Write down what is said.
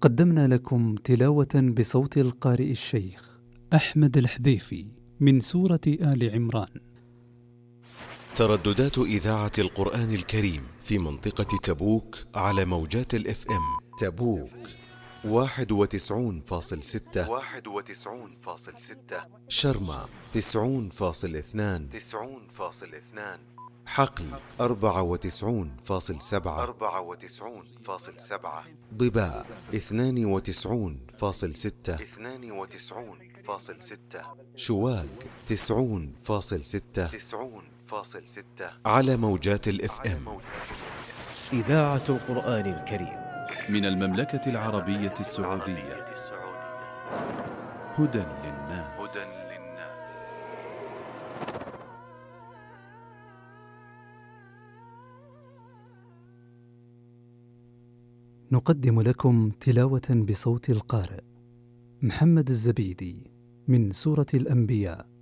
قدمنا لكم تلاوة بصوت القارئ الشيخ أحمد الحذيفي من سورة آل عمران. ترددات إذاعة القرآن الكريم في منطقة تبوك على موجات الإف إم. تبوك 91.6، شرمة 90.2، حقل 94.7، ضباء 92.6، شواق 90.6 على موجات الإف إم. إذاعة القرآن الكريم من المملكة العربية السعودية. هدى للناس. نقدم لكم تلاوة بصوت القارئ محمد الزبيدي من سورة الأنبياء